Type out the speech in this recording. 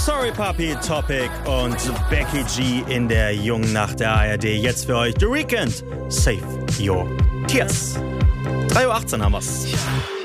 Sorry Papi Topic und Becky G in der jungen Nacht der ARD. Jetzt für euch The Weeknd. Save Your Tears. 3:18 Uhr haben wir's.